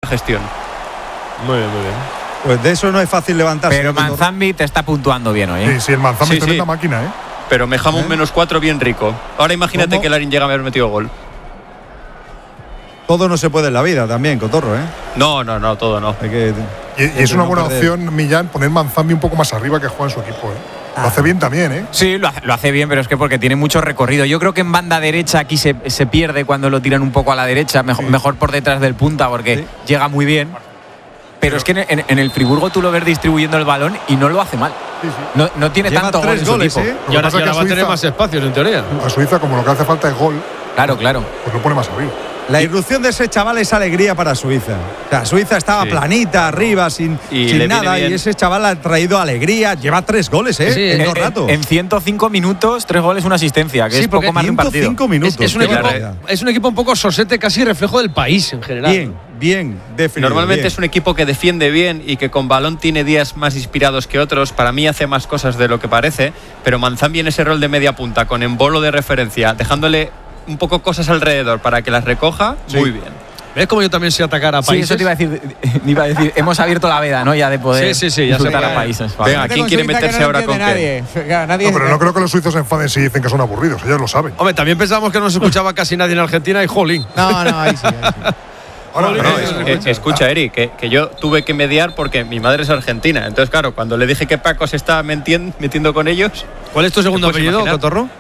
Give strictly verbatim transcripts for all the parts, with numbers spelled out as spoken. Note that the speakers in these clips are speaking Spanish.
gestión. Muy bien, muy bien. Pues de eso no es fácil levantarse. Pero Manzambi te está puntuando bien hoy, ¿eh? Sí, sí, el Manzambi Sí, es tremenda sí. máquina, ¿eh? Pero me jama ¿Eh? un menos cuatro bien rico. Ahora imagínate ¿Cómo? que Larin llega a haber metido gol. Todo no se puede en la vida también, Cotorro, ¿eh? No, no, no, todo no. Hay que, Y, y es una no buena perder. opción, Millán, poner Manzambi un poco más arriba que juega en su equipo, ¿eh? Lo hace bien también, ¿eh? Sí, lo hace, lo hace bien, pero es que porque tiene mucho recorrido. Yo creo que en banda derecha aquí se, se pierde cuando lo tiran un poco a la derecha, mejor, Sí. mejor por detrás del punta porque Sí. llega muy bien. Pero es que en, en el Friburgo tú lo ves distribuyendo el balón y no lo hace mal. Sí, sí. No, no tiene Lleva tanto gol tres en su goles, equipo. ¿eh? Lo Y ahora, que pasa y es que ahora va a tener Suiza- más espacios, en teoría. A Suiza, como lo que hace falta es gol, Claro, claro. pues lo pone más arriba. La irrupción de ese chaval es alegría para Suiza. O sea, Suiza estaba Sí. planita, arriba, sin, Y sin le viene nada. bien. Y ese chaval ha traído alegría. Lleva tres goles, ¿eh? Sí, en en, dos ratos. en ciento cinco minutos, tres goles, una asistencia, que Sí, es porque poco más de un partido. ciento cinco minutos. Es, es un qué equipo, barbaridad. es un equipo un poco sosete, casi reflejo del país en general. Bien, bien, definido. Normalmente bien. es un equipo que defiende bien y que con balón tiene días más inspirados que otros. Para mí hace más cosas de lo que parece, pero Manzambi en ese rol de media punta, con embolo de referencia, dejándole un poco cosas alrededor para que las recoja, Sí. muy bien. ¿Ves cómo yo también sé atacar a Sí, países? eso te iba a decir. Iba a decir hemos abierto la veda, ¿no? Ya de poder Sí, sí, sí, ya se insultar puede. a países. Vale. Venga, ¿quién quiere meterse ahora con qué? nadie. Claro, nadie No, pero no creo que los suizos se enfaden si dicen que son aburridos, ellos lo saben. Hombre, también pensábamos que no nos escuchaba casi nadie en Argentina y jolín. No, no, ahí sí. Ahí sí. Ahora, No, No, eh, es- eso eh, escucha. escucha, Eri, que, que yo tuve que mediar porque mi madre es argentina. Entonces, claro, cuando le dije que Paco se estaba mentien- metiendo con ellos, ¿Cuál es tu segundo ¿Te puedes apellido, imaginar? Cotorro?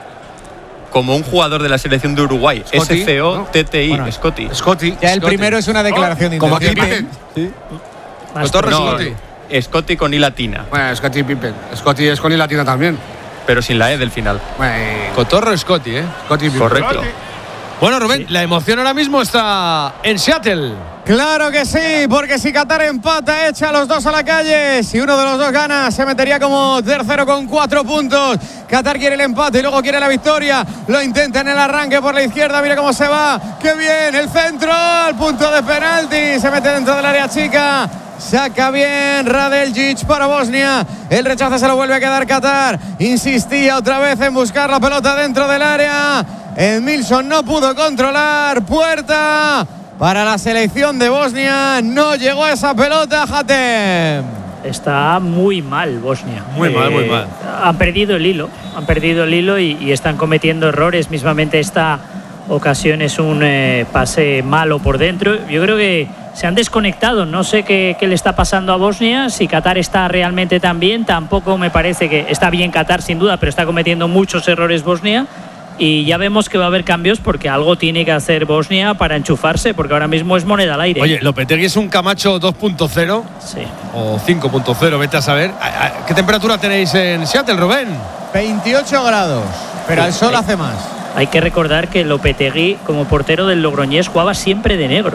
como un jugador de la selección de Uruguay, Scotty, S C O ¿no? T T I, Bueno, Scotty. Scotty. Ya el Scotty. primero es una declaración de Como intención. Pippen. Cotorro, No, Scotty. Scotty con I latina, Bueno, Scotty Pippen. Scotty es con I latina también. pero sin la E del final. Bueno, Cotorro Scotty, ¿eh? Scotty Pippen. Correcto. Bueno, Rubén, la emoción ahora mismo está en Seattle. Claro que sí, porque si Qatar empata, echa a los dos a la calle. Si uno de los dos gana, se metería como tercero con cuatro puntos. Qatar quiere el empate y luego quiere la victoria. Lo intenta en el arranque por la izquierda. Mira cómo se va. ¡Qué bien! El centro al punto de penalti. Se mete dentro del área chica. Saca bien Radeljic para Bosnia. El rechazo se lo vuelve a quedar Qatar. Insistía otra vez en buscar la pelota dentro del área. Edmilson no pudo controlar. Puerta para la selección de Bosnia. No llegó esa pelota, Hatem. Está muy mal Bosnia. Muy mal, muy mal. Han perdido el hilo, han perdido el hilo y, y están cometiendo errores. Mismamente esta ocasión es un eh, pase malo por dentro. Yo creo que se han desconectado. No sé qué, qué le está pasando a Bosnia. Si Qatar está realmente tan bien, tampoco me parece que está bien Qatar sin duda, pero está cometiendo muchos errores Bosnia. Y ya vemos que va a haber cambios porque algo tiene que hacer Bosnia para enchufarse, porque ahora mismo es moneda al aire. Oye, Lopetegui es un Camacho dos punto cero Sí. o cinco punto cero, vete a saber. ¿Qué temperatura tenéis en Seattle, Rubén? veintiocho grados, pero al sol hace más. Hay que recordar que Lopetegui, como portero del Logroñés, jugaba siempre de negro.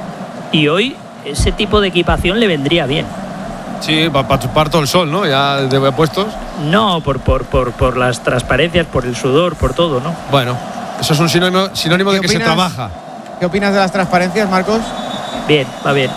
Y hoy ese tipo de equipación le vendría bien. Sí, para chupar todo el sol, ¿no? Ya de puestos. No, por, por, por, por las transparencias, por el sudor, por todo, ¿no? Bueno, eso es un sinónimo, sinónimo de ¿Qué que se opinas? trabaja. ¿Qué opinas de las transparencias, Marcos? Bien, va bien.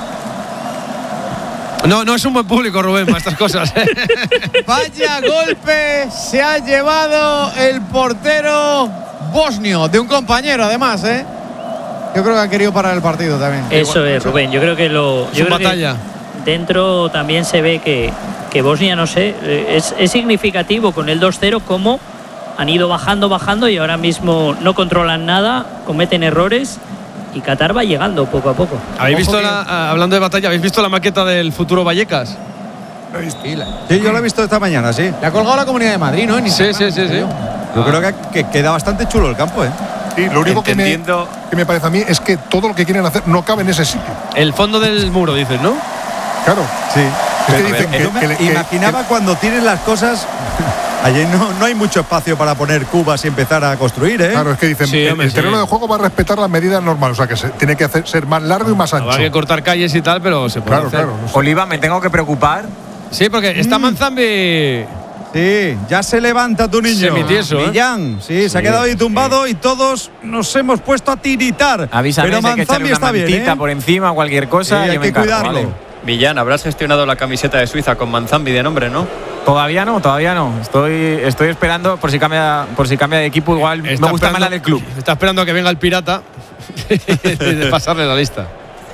No, no es un buen público, Rubén, para estas cosas. ¿eh? Vaya golpe se ha llevado el portero bosnio, de un compañero además, ¿eh? Yo creo que ha querido parar el partido también. Eso es, Rubén. Yo creo que lo. Es Yo un creo que batalla. dentro también se ve que, que Bosnia, no sé, eh, es, es significativo con el dos cero cómo han ido bajando, bajando y ahora mismo no controlan nada, cometen errores y Qatar va llegando poco a poco. ¿Habéis Ojo visto, que- la, ah, hablando de batalla, ¿habéis visto la maqueta del futuro Vallecas? Sí, yo lo he visto esta mañana, sí. Le ha colgado la Comunidad de Madrid, ¿no? En Sí, Instagram, sí, sí, sí. Yo creo que, que queda bastante chulo el campo, ¿eh? Sí, lo único que me, Entendiendo- que me parece a mí es que todo lo que quieren hacer no cabe en ese sitio. El fondo del muro, dices, ¿no? Claro. Sí. Es que Pero, dicen eh, que- yo me que le- que- imaginaba que- cuando tienes las cosas. Allí no, no hay mucho espacio para poner cubas y empezar a construir, ¿eh? Claro, es que dicen Sí, el, hombre, el terreno sí. de juego va a respetar las medidas normales, o sea que se, tiene que hacer, ser más largo y más ancho. Habrá que cortar calles y tal, pero se puede Claro, hacer. claro. no sé. Oliva, me tengo que preocupar. Sí, porque está Manzambi. Sí, ya se levanta tu niño. Semitieso, ¿eh? Millán, sí, se ha Sí, quedado ahí tumbado y todos nos hemos puesto a tiritar. Avísame Pero si hay que echarle Manzambi una está bien, mantita ¿eh? por encima, cualquier cosa. Sí, hay yo me que encargo, cuidarlo. ¿vale? Millán, habrás gestionado la camiseta de Suiza con Manzambi de nombre, ¿no? Todavía no, todavía no. Estoy, estoy esperando por si cambia, por si cambia de equipo. Igual Está me gusta más la esperando- del club. Está esperando a que venga el pirata de pasarle la lista.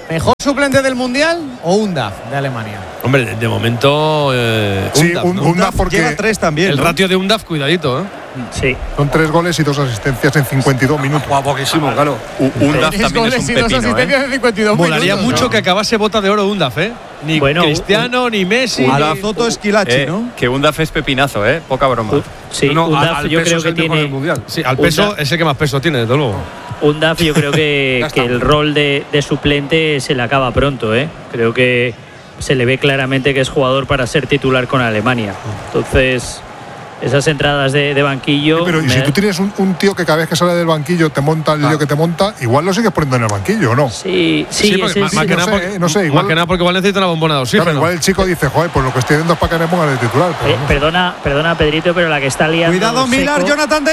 ¿Mejor suplente del Mundial o Undaf de Alemania? Hombre, de, de momento. Eh, Sí, Undaf, un- ¿no? Undaf porque Lleva tres también. El ¿no? ratio de Undaf, cuidadito, ¿eh? Sí. son tres goles y dos asistencias en cincuenta y dos minutos. Guau, poquísimo, claro. U- Undaf Tres también es goles un y dos pepino, asistencias ¿eh? en cincuenta y dos Molaría minutos, mucho ¿no? que acabase bota de oro Undaf, ¿eh? Ni Bueno, Cristiano, ni Messi. A ni- la Zoto Esquilachi, Eh, ¿no? que Undaf es pepinazo, ¿eh? Poca broma. Sí, No, no, Undaf al yo peso creo es que el mejor del tiene. mundial. Sí, al peso Undaf- es el que más peso tiene, desde luego. Undaf yo creo que, Ya está. que el rol de, de suplente se le acaba pronto, ¿eh? Creo que se le ve claramente que es jugador para ser titular con Alemania. Entonces, esas entradas de, de banquillo. Sí, pero y me- si tú tienes un, un tío que cada vez que sale del banquillo te monta el lío que te monta, igual lo sigues poniendo en el banquillo, ¿o no? Sí, sí, Sí, porque ese más, es- más que no nada sé, porque, eh, no sé, más igual- que nada porque igual necesita una bombona de oxígeno. Claro, igual el chico dice, joder, pues lo que estoy haciendo es para que me pongan el titular. Pero Eh, no sé. perdona, perdona, Pedrito, pero la que está liando. Cuidado, Milar, Seco- Jonathan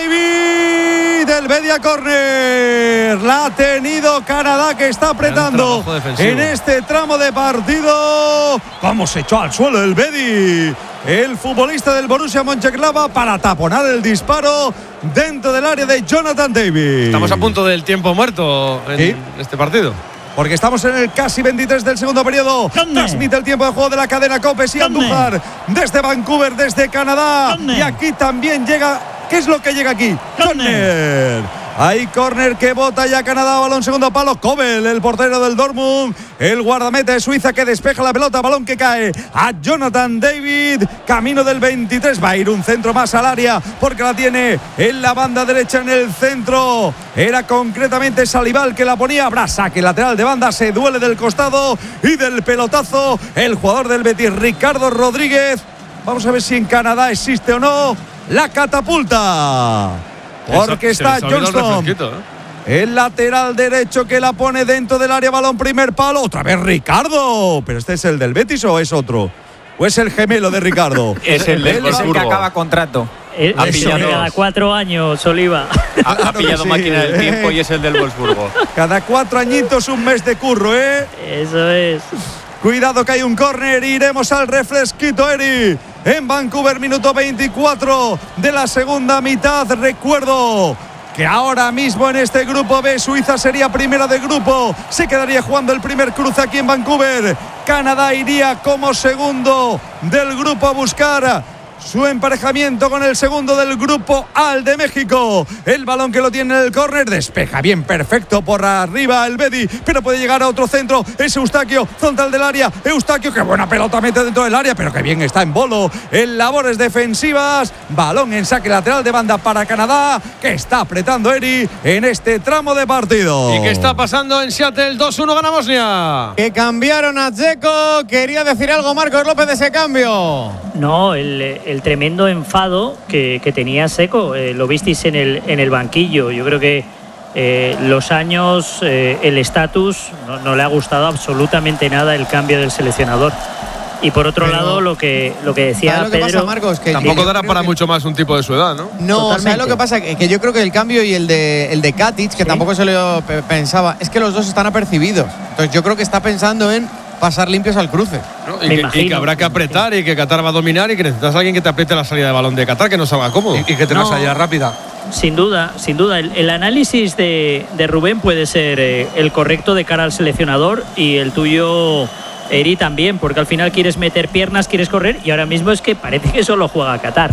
David del media corner. La ha tenido Canadá, que está apretando trabajo defensivo. en este tramo de partido. Cómo se echó al suelo el Bedi, el futbolista del Borussia Mönchengladbach, para taponar el disparo dentro del área de Jonathan David. Estamos a punto del tiempo muerto en Sí. este partido. Porque estamos en el casi veintitrés del segundo periodo. Transmite el tiempo de juego de la cadena Copes y Andújar desde Vancouver, desde Canadá. Y aquí también llega. ¿Qué es lo que llega aquí? Corner. Hay córner que bota ya Canadá, balón segundo palo. Kobel, el portero del Dortmund, el guardameta de Suiza, que despeja la pelota, balón que cae a Jonathan David, camino del veintitrés. Va a ir un centro más al área porque la tiene en la banda derecha, en el centro. Era concretamente Salival que la ponía. Habrá saque lateral de banda, se duele del costado y del pelotazo el jugador del Betis, Ricardo Rodríguez. Vamos a ver si en Canadá existe o no la catapulta. Porque Se les está ha olvidado el Johnston, refresquito, ¿eh? el lateral derecho, que la pone dentro del área, balón primer palo. Otra vez Ricardo. ¿Pero este es el del Betis o es otro? ¿O es el gemelo de Ricardo? Es el del Él Es el que Wolfsburgo. acaba contrato. Eh, Ha eso, pillado- cada cuatro años, Oliva. Ha, ha Claro que pillado sí. máquina del tiempo y es el del Wolfsburgo. Cada cuatro añitos un mes de curro, ¿eh? Eso es. Cuidado que hay un córner, iremos al refresquito, Eri. En Vancouver, minuto veinticuatro de la segunda mitad. Recuerdo que ahora mismo en este grupo B, Suiza sería primera de grupo. Se quedaría jugando el primer cruce aquí en Vancouver. Canadá iría como segundo del grupo a buscar su emparejamiento con el segundo del grupo A, el de México. El balón que lo tiene en el córner, despeja bien, perfecto por arriba el Bedi, pero puede llegar a otro centro. Es Eustaquio, frontal del área. Eustaquio, qué buena pelota mete dentro del área, pero que bien está en bolo en labores defensivas. Balón en saque lateral de banda para Canadá, que está apretando Eri en este tramo de partido. ¿Y qué está pasando en Seattle? dos uno gana Bosnia. Que cambiaron a Dzeko. Quería decir algo Marcos López de ese cambio. No, el, el tremendo enfado que, que tenía Seco, eh, lo visteis en el, en el banquillo. Yo creo que eh, los años, eh, el estatus, no, no le ha gustado absolutamente nada el cambio del seleccionador. Y por otro Pero- lado, lo que, lo que decía ¿Sabes lo que Pedro. pasa, Marcos? Que Tampoco yo dará creo para que- mucho más un tipo de su edad, ¿no? No, Totalmente. ¿sabes lo que pasa? Que, que yo creo que el cambio y el de, el de Katic, que Sí. tampoco se lo pe- pensaba, es que los dos están apercibidos. Entonces yo creo que está pensando en pasar limpios al cruce. ¿no? Me Y, que, y imagino. que habrá que apretar y que Qatar va a dominar y que necesitas a alguien que te apriete la salida de balón de Qatar, que no salga cómodo. Y, y que tengas No. allá rápida. Sin duda, sin duda. El, el análisis de, de Rubén puede ser eh, el correcto de cara al seleccionador y el tuyo, Eri, también, porque al final quieres meter piernas, quieres correr y ahora mismo es que parece que solo juega Qatar.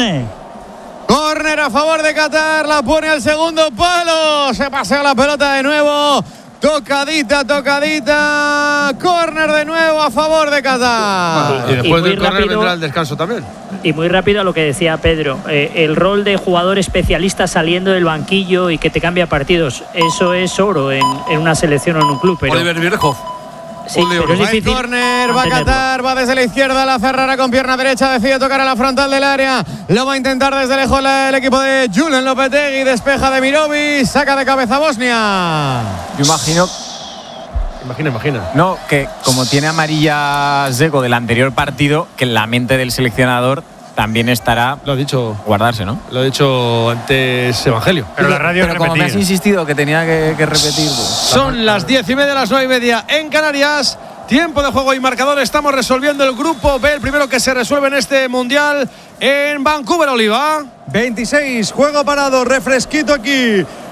Córner a favor de Qatar, la pone al segundo palo. Se pasea la pelota de nuevo. Tocadita, tocadita. Córner de nuevo a favor de Qatar. Y después muy del córner rápido- vendrá el descanso también. Y muy rápido a lo que decía Pedro, eh, el rol de jugador especialista saliendo del banquillo y que te cambia partidos, eso es oro en, en una selección o en un club. Pero, Oliver Bierhoff. sí, Oliver, pero es Va el difícil córner, va a mantenerlo. Qatar, va desde la izquierda, la cerrará con pierna derecha, decide tocar a la frontal del área, lo va a intentar desde lejos la- el equipo de Julen Lopetegui, despeja de Mirovic, saca de cabeza Bosnia. Yo imagino, Imagina, imagina. no, que como tiene amarilla Dzeko del anterior partido, que en la mente del seleccionador también estará Lo ha dicho, guardarse, ¿no? lo ha dicho antes Evangelio. Pero la radio es Pero como me has repetir. insistido que tenía que, que repetir. pues, Son las diez y media, las nueve y media en Canarias. Tiempo de juego y marcador. Estamos resolviendo el grupo B, el primero que se resuelve en este mundial en Vancouver, Oliva. veintiséis, juego parado, refresquito aquí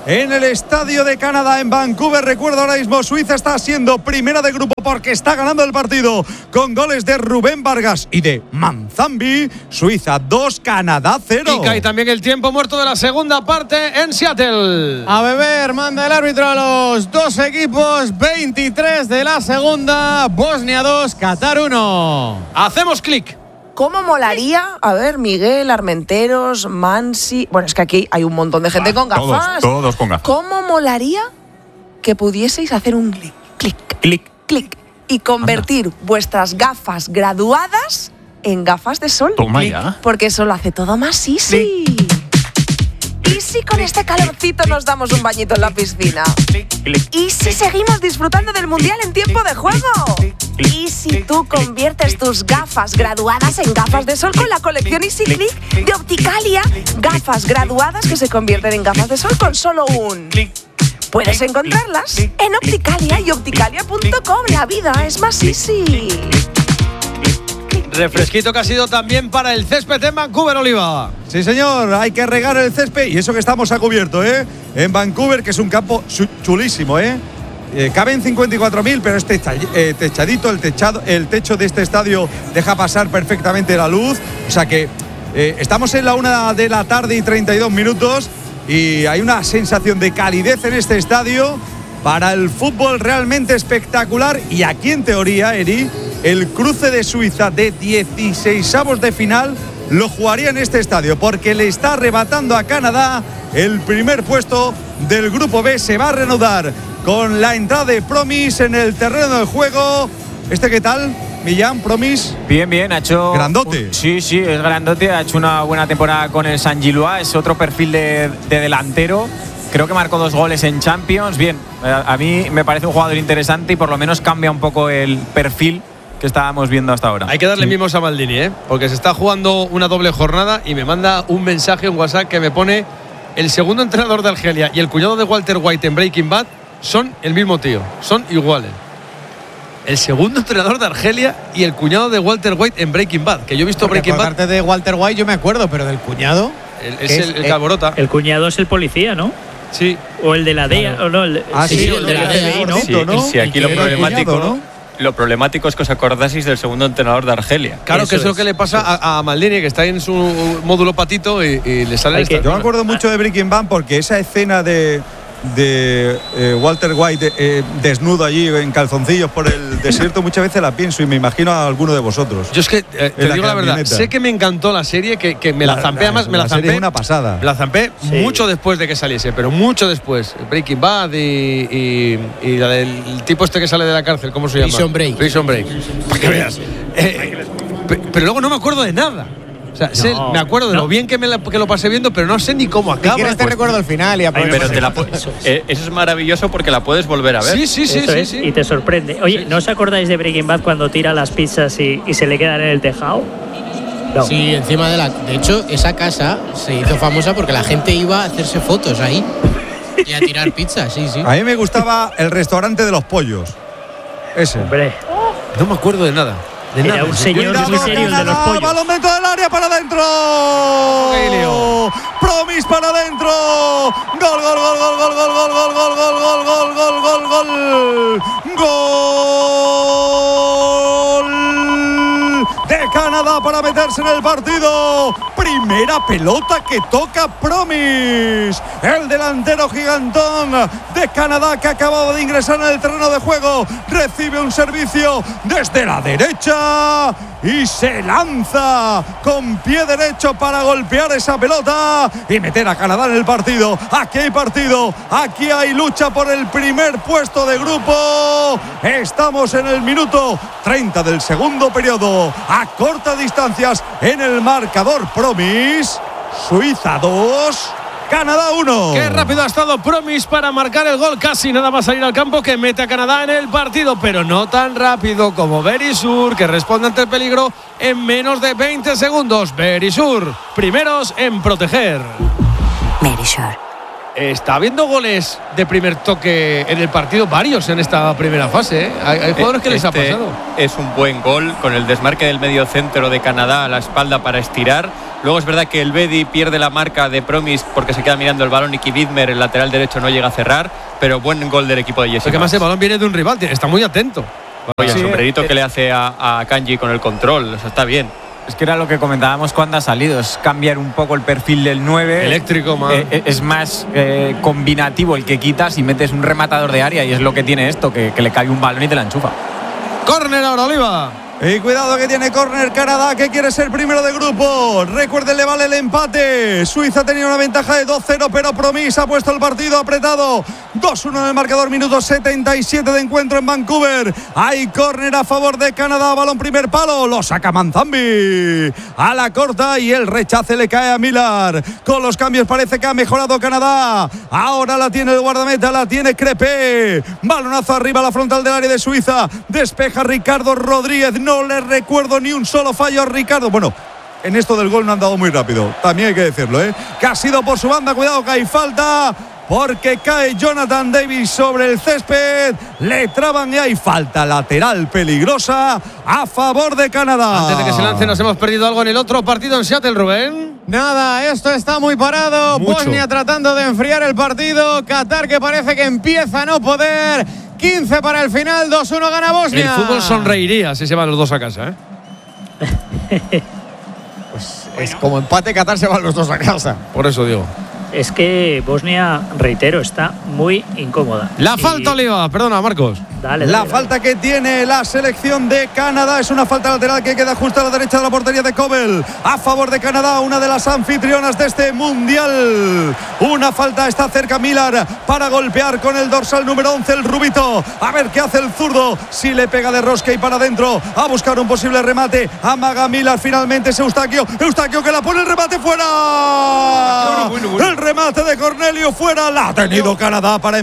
en el Estadio de Canadá en Vancouver. Recuerdo ahora mismo, Suiza está siendo primera de grupo porque está ganando el partido con goles de Rubén Vargas y de Manzambi. Suiza dos, Canadá cero. Y cae también el tiempo muerto de la segunda parte en Seattle. A beber, manda el árbitro a los dos equipos. veintitrés de la segunda, Bosnia dos, Qatar uno. Hacemos clic. ¿Cómo molaría? A ver, Miguel, Armenteros, Mansi. Bueno, es que aquí hay un montón de gente ah, con gafas. Todos, todos con gafas. ¿Cómo molaría que pudieseis hacer un clic, clic, clic, clic y convertir Anda. vuestras gafas graduadas en gafas de sol? Toma clic, ya. Porque eso lo hace todo más easy. Clic. ¿Y si con este calorcito nos damos un bañito en la piscina? ¿Y si seguimos disfrutando del Mundial en tiempo de juego? ¿Y si tú conviertes tus gafas graduadas en gafas de sol con la colección Easy Click de Opticalia? Gafas graduadas que se convierten en gafas de sol con solo un clic. Puedes encontrarlas en Opticalia y opticalia punto com. La vida es más easy. Refresquito que ha sido también para el césped en Vancouver, Oliva. Sí, señor, hay que regar el césped y eso que estamos a cubierto, ¿eh? En Vancouver, que es un campo chulísimo, ¿eh? eh caben cincuenta y cuatro mil, pero es techa, eh, techadito, el, techado, el techo de este estadio deja pasar perfectamente la luz. O sea que eh, estamos en la una de la tarde y treinta y dos minutos y hay una sensación de calidez en este estadio para el fútbol realmente espectacular. Y aquí, en teoría, Eri, el cruce de Suiza de dieciseisavos de final lo jugaría en este estadio porque le está arrebatando a Canadá el primer puesto del Grupo B. Se va a reanudar con la entrada de Promise en el terreno del juego. ¿Este qué tal, Millán? Promise. Bien, bien, ha hecho… Grandote. Un, sí, sí, es grandote, ha hecho una buena temporada con el Saint-Gilloise, es otro perfil de, de delantero. Creo que marcó dos goles en Champions. Bien, a, a mí me parece un jugador interesante y por lo menos cambia un poco el perfil que estábamos viendo hasta ahora. Hay que darle sí. mimos a Maldini, ¿eh? Porque se está jugando una doble jornada y me manda un mensaje en WhatsApp que me pone: el segundo entrenador de Argelia y el cuñado de Walter White en Breaking Bad son el mismo tío, son iguales. El segundo entrenador de Argelia y el cuñado de Walter White en Breaking Bad, que yo he visto Porque Breaking por Bad. parte de Walter White yo me acuerdo, pero del cuñado el, es, es el, el Calborota. El cuñado es el policía, ¿no? Sí. O el de la D E A, claro. o no, el, ah, sí, sí, el de la D E A, ¿no? Sí, ¿no? sí, aquí lo problemático, cuñado, ¿no? Lo problemático es que os acordaseis del segundo entrenador de Argelia. Claro, eso que es, es lo que le pasa a, a Maldini, que está en su módulo patito y, y le sale esta. Yo me acuerdo mucho de Breaking Bad porque esa escena de, de eh, Walter White eh, desnudo allí en calzoncillos por el desierto muchas veces la pienso y me imagino a alguno de vosotros. Yo es que, eh, te la digo la verdad, camioneta. sé que me encantó la serie, que, que me la, la zampé, además, me la, la zampé. serie es una pasada. Me la zampé sí. mucho después de que saliese, pero mucho después. Breaking Bad y, y, y la del tipo este que sale de la cárcel, ¿cómo se llama? Prison Break. Prison Break. Para que veas. Eh, pero luego no me acuerdo de nada. O sea, no, sé, me acuerdo de no. lo bien que, me la, que lo pasé viendo, pero no sé ni cómo acaba. Si quieres te pues, recuerdo el final y Ay, pero te la eso, es. Eh, eso es maravilloso porque la puedes volver a ver. Sí, sí, sí, eso sí, es, sí. Y te sorprende. Oye, sí, ¿no os acordáis de Breaking Bad cuando tira las pizzas y, y se le quedan en el tejado? No. Sí, encima de la… De hecho, esa casa se hizo famosa porque la gente iba a hacerse fotos ahí y a tirar pizzas, sí, sí. A mí me gustaba el restaurante de los pollos. Ese. Hombre. No me acuerdo de nada. De Era nada. un señor Cuidado, muy serio, el de los pollos. Balón dentro del área para adentro. Promise para adentro. Gol, gol, gol, gol, gol, gol, gol, gol, gol, gol, gol, gol, gol, gol, gol. Gol de Canadá para meterse en el partido. Primera pelota que toca Promise, el delantero gigantón de Canadá que acababa de ingresar en el terreno de juego. Recibe un servicio desde la derecha y se lanza con pie derecho para golpear esa pelota y meter a Canadá en el partido. Aquí hay partido, aquí hay lucha por el primer puesto de grupo. Estamos en el minuto treinta del segundo periodo, a cortas distancias en el marcador. Promise, Suiza dos, Canadá uno. Qué rápido ha estado Promise para marcar el gol, casi nada más salir al campo, que mete a Canadá en el partido, pero no tan rápido como Verisur, que responde ante el peligro en menos de veinte segundos. Verisur, primeros en proteger. Verisur, Está habiendo goles de primer toque en el partido, varios en esta primera fase. ¿eh? Hay, hay jugadores que este les ha pasado. Es un buen gol con el desmarque del medio centro de Canadá a la espalda para estirar. Luego es verdad que el Bedi pierde la marca de Promis porque se queda mirando el balón y Ki Widmer, el lateral derecho, no llega a cerrar. Pero buen gol del equipo de Jesse. Porque además el balón viene de un rival, está muy atento. Oye, el Sí, sombrerito eh, que le hace a, a Kanji con el control, o sea, está bien. Es que era lo que comentábamos cuando ha salido, es cambiar un poco el perfil del nueve. Eléctrico, más. Eh, es más eh, combinativo el que quitas y metes un rematador de área, y es lo que tiene esto, que, que le cae un balón y te la enchufa. Córner ahora, Oliva. Y cuidado que tiene córner Canadá, que quiere ser primero de grupo. Recuerden, le vale el empate. Suiza tenía una ventaja de dos cero, pero Promis ha puesto el partido apretado. dos uno en el marcador, minuto setenta y siete de encuentro en Vancouver. Hay córner a favor de Canadá, balón primer palo, lo saca Manzambi a la corta y el rechace le cae a Millar. Con los cambios parece que ha mejorado Canadá. Ahora la tiene el guardameta, la tiene Crepé. Balonazo arriba a la frontal del área de Suiza. Despeja Ricardo Rodríguez. No le recuerdo ni un solo fallo a Ricardo. Bueno, en esto del gol no han dado muy rápido, también hay que decirlo, ¿eh? Que ha sido por su banda. Cuidado que hay falta, porque cae Jonathan Davis sobre el césped. Le traban y hay falta lateral peligrosa a favor de Canadá. Antes de que se lance, nos hemos perdido algo en el otro partido en Seattle, Rubén. Nada, esto está muy parado. Mucho. Bosnia tratando de enfriar el partido. Qatar, que parece que empieza a no poder. quince para el final, dos uno gana Bosnia. El fútbol sonreiría si se van los dos a casa, ¿eh? Pues es como empate, Qatar se van los dos a casa. Por eso digo. Es que Bosnia, reitero, está muy incómoda. La Y- falta, Oliva. Perdona, Marcos. Dale, La dale, falta que tiene la selección de Canadá es una falta lateral que queda justo a la derecha de la portería de Kobel. A favor de Canadá, una de las anfitrionas de este mundial. Una falta, está cerca Millar para golpear con el dorsal número once, el rubito. A ver qué hace el zurdo. Si le pega de rosca y para adentro a buscar un posible remate. Amaga Millar, finalmente es Eustaquio. Eustaquio que la pone el remate fuera. Bueno, bueno, bueno. El remate de Cornelio fuera. La ha tenido Canadá para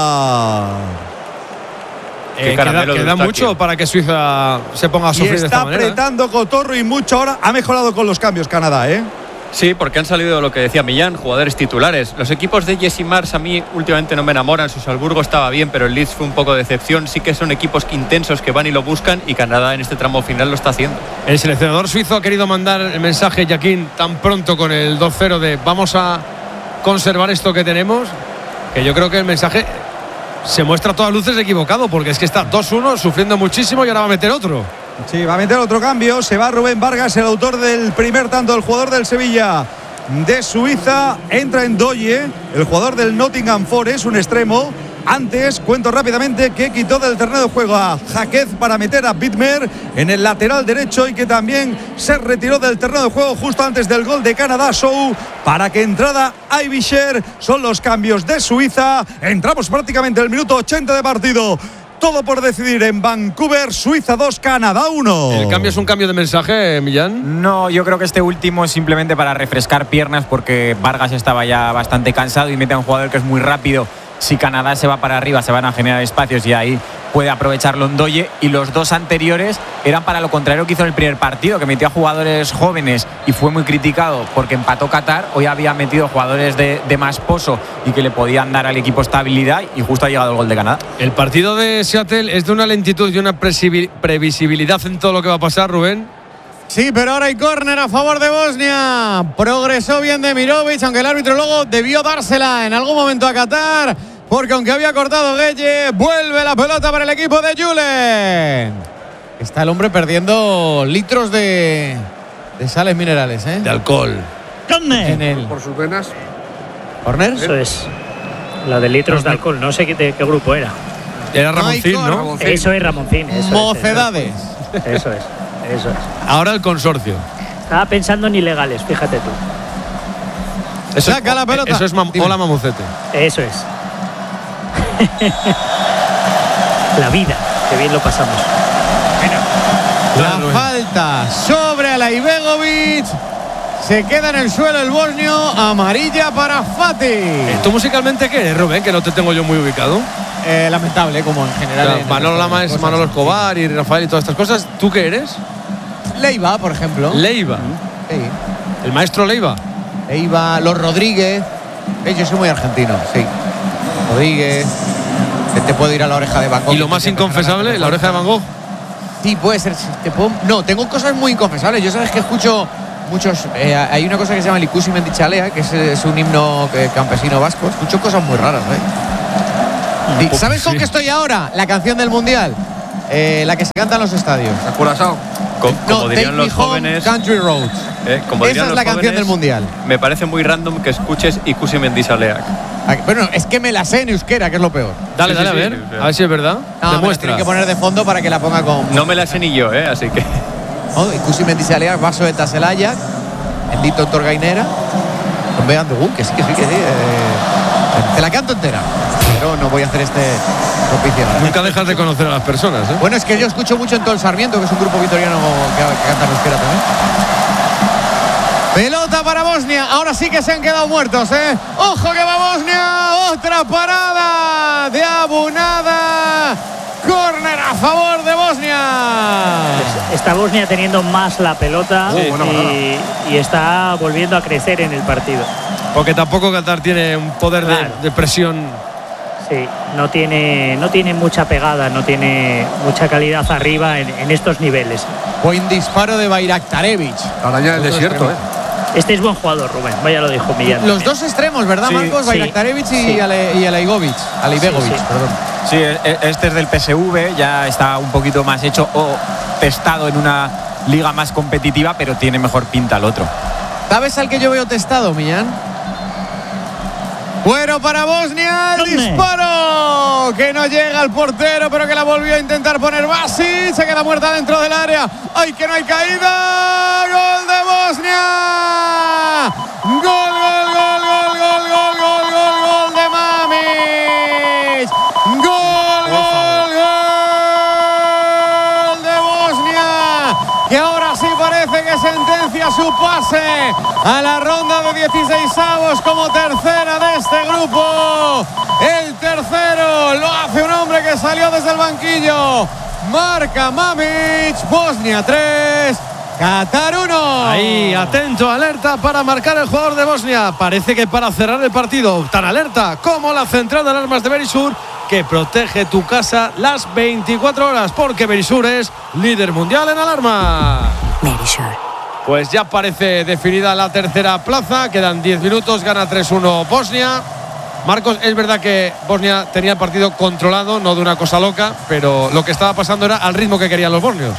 empatar. Eh, queda caramelo de queda Eustaquio. mucho para que Suiza se ponga a Y sufrir de esta está manera. ¿eh? apretando Cotorro y mucho ahora. Ha mejorado con los cambios Canadá, ¿eh? Sí, porque han salido lo que decía Millán, jugadores titulares. Los equipos de Jesse Mars a mí últimamente no me enamoran. Su Salzburgo estaba bien, pero el Leeds fue un poco de decepción. Sí que son equipos intensos que van y lo buscan, y Canadá en este tramo final lo está haciendo. El seleccionador suizo ha querido mandar el mensaje, Joaquín, tan pronto con el dos cero de vamos a conservar esto que tenemos, que yo creo que el mensaje se muestra a todas luces equivocado, porque es que está dos uno sufriendo muchísimo y ahora va a meter otro. Sí, va a meter otro cambio. Se va Rubén Vargas, el autor del primer tanto, el jugador del Sevilla de Suiza. Entra en Doye, el jugador del Nottingham Forest, un extremo. Antes, cuento rápidamente que quitó del terreno de juego a Jaquez para meter a Widmer en el lateral derecho, y que también se retiró del terreno de juego justo antes del gol de Canadá, Sou, para que entrara Aibisher. Son los cambios de Suiza. Entramos prácticamente en el minuto ochenta de partido. Todo por decidir en Vancouver. Suiza dos, Canadá uno. ¿El cambio es un cambio de mensaje, Millán? No, yo creo que este último es simplemente para refrescar piernas, porque Vargas estaba ya bastante cansado y mete a un jugador que es muy rápido. Si Canadá se va para arriba, se van a generar espacios y ahí puede aprovechar Londoye. Y los dos anteriores eran para lo contrario que hizo en el primer partido, que metió a jugadores jóvenes y fue muy criticado porque empató Qatar. Hoy había metido jugadores de, de más pozo y que le podían dar al equipo estabilidad, y justo ha llegado el gol de Canadá. El partido de Seattle es de una lentitud y una presivi- previsibilidad en todo lo que va a pasar, Rubén. Sí, pero ahora hay córner a favor de Bosnia. Progresó bien Demirovic, aunque el árbitro luego debió dársela en algún momento a Qatar, porque aunque había cortado Gueye, vuelve la pelota para el equipo de Julen. Está el hombre perdiendo litros de, de sales minerales, ¿eh? De alcohol. En el Por sus venas. córner. Eso es. La de litros de alcohol. No sé qué, de qué grupo era. Era No hay Ramoncín, ¿no? córner. Eso es Ramoncín. Eso es, Mocedades. Eso es. Eso es. Ahora el consorcio. Estaba pensando en ilegales, fíjate tú. Eso Saca es, la pelota. Eso es mam- Dime. hola, Mamucete. Eso es. La vida. Qué bien lo pasamos. La falta sobre Alaibegovic. Se queda en el suelo el bosnio. Amarilla para Fati. ¿Tú musicalmente qué eres, Rubén? Que no te tengo yo muy ubicado. Eh, lamentable, como en general. Claro, en Manolo estas Lama es cosas. Manolo Escobar y Rafael y todas estas cosas. ¿Tú qué eres? Leiva, por ejemplo. Leiva. Sí. El maestro Leiva. Leiva, los Rodríguez. Eh, yo soy muy argentino, sí. Rodríguez, que te puedo ir a la oreja de Van Gogh. ¿Y lo más inconfesable, la oreja de Van Gogh? Sí, puede ser. Te puedo... No, tengo cosas muy inconfesables. Yo sabes que escucho muchos. Eh, hay una cosa que se llama el Ikusi Mendichalea, que es, es un himno eh, campesino vasco. Escucho cosas muy raras, ¿eh? ¿Y ¿Sabes con sí. qué estoy ahora? La canción del mundial. Eh, la que se canta en los estadios. Curazao. Co- como no, dirían Take los Me Home, jóvenes. Country Roads. eh, como Esa dirían es los la canción jóvenes, del mundial. Me parece muy random que escuches Ikusi Mendizaleak. Bueno, es que me la sé en euskera, que es lo peor. Dale, Sí, dale, sí, a sí, ver. sí, sí. A ver si es verdad. No, me la Demuestra. tienen que poner de fondo para que la ponga con. No me la sé ni yo, ¿eh? Así que. Oh, Ikusi Mendizaleak, Vaso de Taselaya, Bendito Torgainera, con Bean de Gun, que sí, que sí, que sí. Eh, te la canto entera, pero no voy a hacer este propicio. Nunca dejas de conocer a las personas, ¿eh? Bueno, es que yo escucho mucho en todo el Sarmiento, que es un grupo vitoriano que, que canta en euskera también. Pelota para Bosnia. Ahora sí que se han quedado muertos, ¿eh? ¡Ojo que va Bosnia! ¡Otra parada de Abunada! ¡Córner a favor de Bosnia! Está Bosnia teniendo más la pelota Sí, y, bueno, y está volviendo a crecer en el partido. Porque tampoco Qatar tiene un poder de- Claro. de, presión. Sí, no tiene, no tiene mucha pegada, no tiene mucha calidad arriba en, en estos niveles. Buen disparo de Bayraktarevic. Araña del desierto, ¿eh? Este es buen jugador, Rubén, vaya lo dijo Millán. Los dos extremos, ¿verdad, Sí, Marcos? sí, Bayraktarevic y, sí. Ale, y Alaigovic. Alaibegovic, Sí, sí. perdón. Sí, e- este es del P S V, ya está un poquito más hecho o testado en una liga más competitiva, pero tiene mejor pinta el otro. ¿Sabes al que yo veo testado, Millán? Bueno para Bosnia, el ¿Dónde? disparo que no llega al portero, pero que la volvió a intentar poner Basic, se queda muerta dentro del área. ¡Ay, que no hay caída! ¡Gol de Bosnia! ¡Gol, gol, gol, gol, gol, gol, gol, gol, gol de Mamic! ¡Gol, gol, gol de Bosnia! Que ahora sí parece que sentencia su pase a la ronda de dieciseisavos como tercera de este grupo. El tercero lo hace un hombre que salió desde el banquillo. Marca Mamic, Bosnia tres, Qatar uno. Ahí, atento, alerta para marcar el jugador de Bosnia. Parece que para cerrar el partido, tan alerta como la central de alarmas de Berisur, que protege tu casa las veinticuatro horas, porque Berisur es líder mundial en alarma. Berisur. Pues ya parece definida la tercera plaza, quedan diez minutos, gana tres uno Bosnia. Marcos, es verdad que Bosnia tenía el partido controlado, no de una cosa loca, pero lo que estaba pasando era al ritmo que querían los bosnios.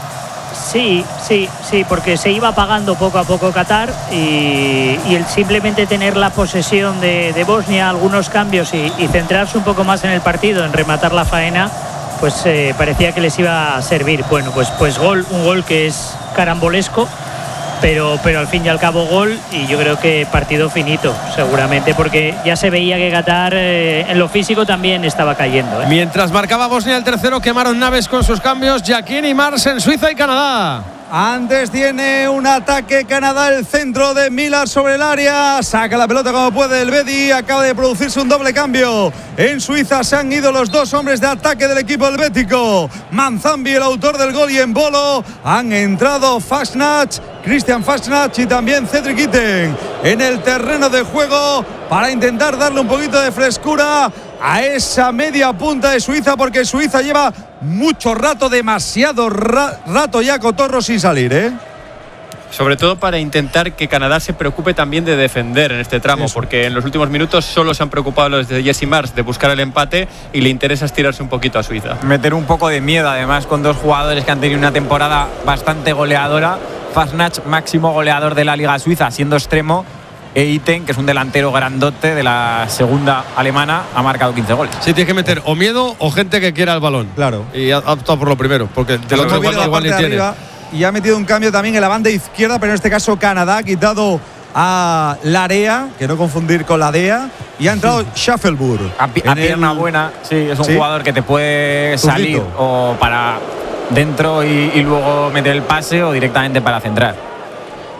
Sí, sí, sí, porque se iba apagando poco a poco Qatar y, y el simplemente tener la posesión de, de Bosnia, algunos cambios y, y centrarse un poco más en el partido, en rematar la faena, pues eh, parecía que les iba a servir. Bueno, pues, pues gol, un gol que es carambolesco, pero, pero al fin y al cabo gol, y yo creo que partido finito, seguramente, porque ya se veía que Qatar eh, en lo físico también estaba cayendo, ¿eh? Mientras marcaba Bosnia el tercero, quemaron naves con sus cambios Jaquín y Mars en Suiza y Canadá. Antes tiene un ataque Canadá, el centro de Millar sobre el área. Saca la pelota como puede el Bedi. Acaba de producirse un doble cambio. En Suiza se han ido los dos hombres de ataque del equipo helvético. Manzambi, el autor del gol, y en Bolo han entrado Fasnacht, Christian Fasnacht y también Cedric Itten en el terreno de juego para intentar darle un poquito de frescura a esa media punta de Suiza, porque Suiza lleva mucho rato, demasiado ra- rato ya cotorro sin salir, ¿eh? Sobre todo para intentar que Canadá se preocupe también de defender en este tramo, Eso. porque en los últimos minutos solo se han preocupado los de Jesse Mars de buscar el empate y le interesa estirarse un poquito a Suiza. Meter un poco de miedo, además, con dos jugadores que han tenido una temporada bastante goleadora. Fasnacht, máximo goleador de la Liga Suiza, siendo extremo, e Itten, que es un delantero grandote de la segunda alemana, ha marcado quince goles. Sí, tienes que meter o miedo o gente que quiera el balón. Claro. Y ha ha optado por lo primero, porque del Lo otro viene igual, la igual ni parte de tiene. arriba y ha metido un cambio también en la banda izquierda, pero en este caso Canadá ha quitado a Larea, que no confundir con la D E A, y ha entrado Schaffelburg. A, pi- a en pierna el- buena, sí, es un Sí. jugador que te puede salir Zurdito. o para dentro y, y luego meter el pase o directamente para centrar.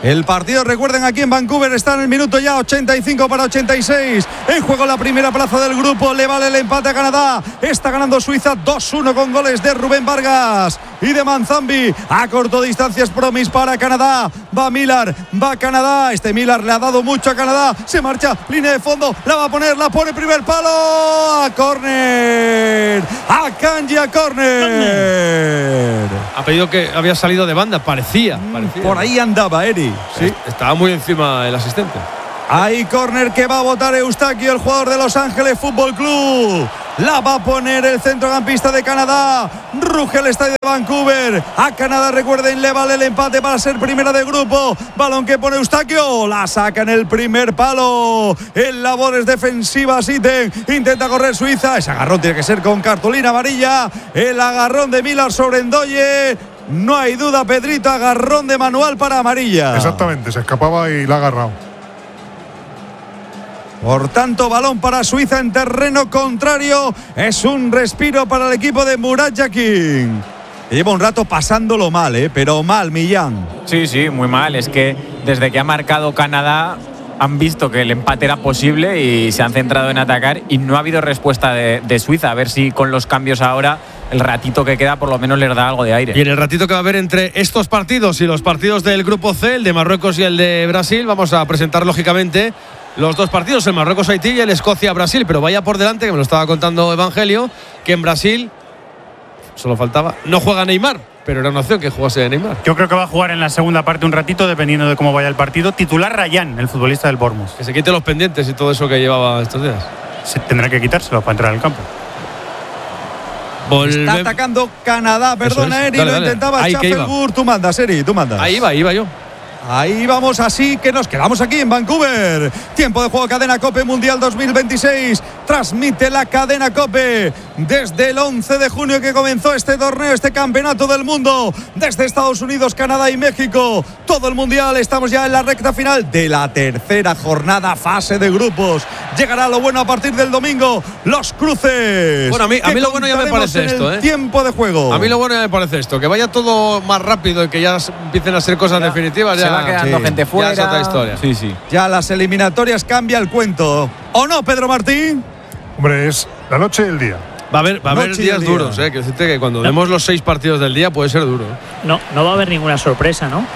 El partido, recuerden, aquí en Vancouver está en el minuto ya ochenta y cinco para ochenta y seis. En juego la primera plaza del grupo. Le vale el empate a Canadá. Está ganando Suiza dos uno con goles de Rubén Vargas y de Manzambi. A corto distancias Promis para Canadá. Va Millar, va Canadá. Este Millar le ha dado mucho a Canadá. Se marcha, línea de fondo. La va a poner, la pone primer palo. A córner. A Kanji a córner. Ha pedido que había salido de banda, parecía. parecía. Por ahí andaba Eri. Sí. Estaba muy encima el asistente. Hay córner que va a botar Eustaquio, el jugador de Los Ángeles Fútbol Club. La va a poner el centrocampista de Canadá. Ruge el estadio de Vancouver. A Canadá, recuerden, le vale el empate para ser primera de grupo. Balón que pone Eustaquio. La saca en el primer palo. En labores defensivas, Iten. Intenta correr Suiza. Ese agarrón tiene que ser con cartulina amarilla. El agarrón de Millar sobre Ndoye. No hay duda, Pedrito, agarrón de manual para amarilla. Exactamente, se escapaba y la ha agarrado. Por tanto, balón para Suiza en terreno contrario. Es un respiro para el equipo de Murat Yakin. Lleva un rato pasándolo mal, ¿eh? Pero mal, Millán. Sí, sí, muy mal. Es que desde que ha marcado Canadá han visto que el empate era posible y se han centrado en atacar y no ha habido respuesta de, de Suiza. A ver si con los cambios ahora, el ratito que queda por lo menos les da algo de aire. Y en el ratito que va a haber entre estos partidos y los partidos del grupo C, el de Marruecos y el de Brasil, vamos a presentar lógicamente los dos partidos, el Marruecos-Haití y el Escocia-Brasil. Pero vaya por delante, que me lo estaba contando Evangelio, que en Brasil, solo faltaba, no juega Neymar, pero era una opción que jugase Neymar. Yo creo que va a jugar en la segunda parte un ratito, dependiendo de cómo vaya el partido. Titular Rayán, el futbolista del Bournemouth. Que se quite los pendientes y todo eso que llevaba estos días. Se tendrá que quitárselo para entrar al campo. Volve... Está atacando Canadá, perdona, es. Eri, dale, lo dale. Intentaba Schaffelburg. Tú mandas, Eri, tú mandas. Ahí va, ahí va yo. Ahí vamos, así que nos quedamos aquí en Vancouver. Tiempo de juego, Cadena COPE Mundial dos mil veintiséis. Transmite la Cadena COPE desde el once de junio que comenzó este torneo, este campeonato del mundo. Desde Estados Unidos, Canadá y México. Todo el Mundial, estamos ya en la recta final de la tercera jornada, fase de grupos. Llegará lo bueno a partir del domingo, los cruces. Bueno, a mí, a mí lo bueno ya me parece esto, ¿eh? Tiempo de juego. A mí lo bueno ya me parece esto, que vaya todo más rápido y que ya empiecen a ser cosas ya definitivas. Ya se va quedando sí, gente fuera. Ya es otra historia. Sí, sí. Ya las eliminatorias cambia el cuento. ¿O no, Pedro Martín? Hombre, es la noche y el día. Va a haber, va a haber días día. duros, ¿eh? Que decirte que cuando no. vemos los seis partidos del día puede ser duro. No, no va a haber ninguna sorpresa, ¿no?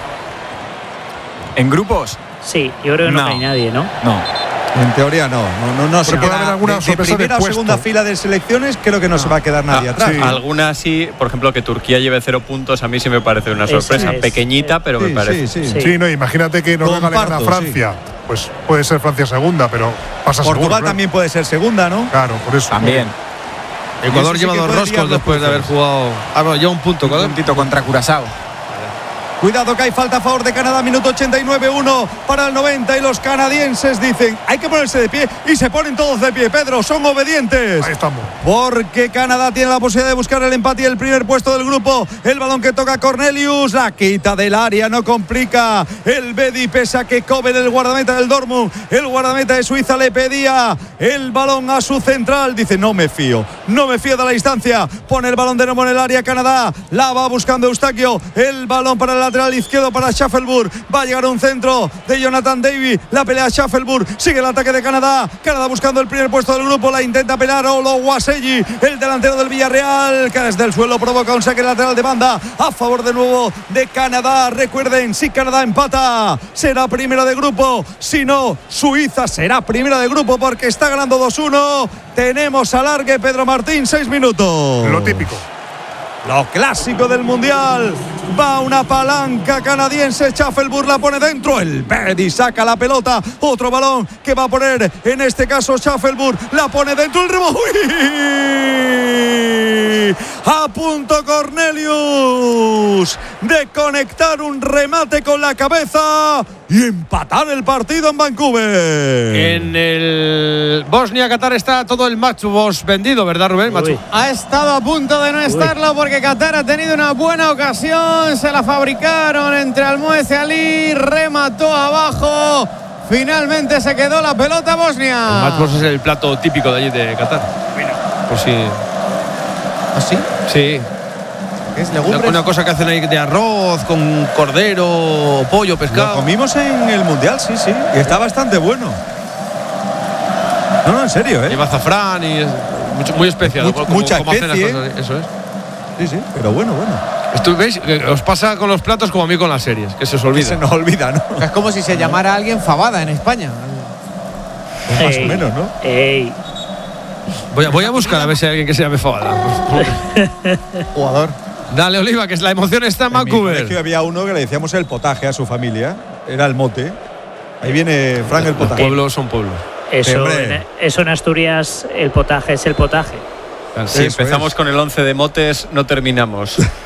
¿En grupos? Sí, yo creo que no, no hay nadie, ¿no? No. En teoría no, no, no, no se puede haber alguna de, de primera o segunda fila de selecciones, creo que no, no. se va a quedar nadie ah, atrás. Sí. Algunas sí, por ejemplo, que Turquía lleve cero puntos, a mí sí me parece una sorpresa, es, pequeñita, es, pero sí, me parece. Sí, sí. sí. sí no, imagínate que Noruega le gana a Francia, sí. pues puede ser Francia segunda, pero pasa Portugal seguro, también puede ser segunda, ¿no? Claro, por eso. También. Ecuador lleva dos roscos después de haber jugado. Ah, no, lleva un punto, un puntito contra Curazao. Cuidado que hay falta a favor de Canadá, minuto ochenta y nueve, uno para el noventa y los canadienses dicen hay que ponerse de pie y se ponen todos de pie, Pedro, son obedientes. Ahí estamos. Porque Canadá tiene la posibilidad de buscar el empate y el primer puesto del grupo. El balón que toca Cornelius, la quita del área, no complica el Bedi, pese a que Kovel, el guardameta del Dortmund, el guardameta de Suiza, le pedía el balón a su central, dice no me fío, no me fío de la distancia, pone el balón de nuevo en el área Canadá, la va buscando Eustaquio, el balón para el lateral izquierdo para Schaffelburg, va a llegar un centro de Jonathan Davis, la pelea Schaffelburg, sigue el ataque de Canadá, Canadá buscando el primer puesto del grupo, la intenta pelear Oluwaseyi, el delantero del Villarreal, que desde el suelo provoca un saque lateral de banda a favor de nuevo de Canadá. Recuerden, si Canadá empata será primera de grupo, si no Suiza será primera de grupo porque está ganando dos uno. Tenemos alargue, Pedro Martín, seis minutos. Lo típico. Lo clásico del Mundial. Va una palanca canadiense. Schaffelburg la pone dentro. El Bedi saca la pelota. Otro balón que va a poner, en este caso Schaffelburg. La pone dentro. El rebote. A punto Cornelius de conectar un remate con la cabeza y empatar el partido en Vancouver. En el Bosnia-Qatar está todo el match boss vendido, ¿verdad, Rubén? Machu. Ha estado a punto de no estarlo porque Qatar ha tenido una buena ocasión. Se la fabricaron entre Almoez y Ali. Remató abajo. Finalmente se quedó la pelota Bosnia. El match boss es el plato típico de allí de Qatar. Mira. Por si. ¿Ah, sí? Sí. ¿Qué es legumbres? Una cosa que hacen ahí de arroz con cordero, pollo, pescado. Lo comimos en el Mundial, sí, sí. Y está bastante bueno. No, no, en serio, ¿eh? Lleva azafrán y es mucho- muy especial. Much- como- mucha como hacen las especie. cosas, eso es. Sí, sí, pero bueno, bueno. Esto, ¿veis? Eh, Os pasa con los platos como a mí con las series, que se os Que olvida. se nos olvida, ¿no? Es como si se llamara a alguien fabada en España. Más Ey, o menos, ¿no? ey. Voy a, voy a buscar a ver si hay alguien que se llame Fabada. Jugador. Dale, Oliva, que es la emoción está en En mi colegio Vancouver. había uno que le decíamos el potaje a su familia. Era el mote. Ahí viene Frank el Los potaje. pueblos son pueblos. Eso, Hombre. en, eso en Asturias, el potaje es el potaje. Claro. Si Eso empezamos es. con el once de motes, no terminamos.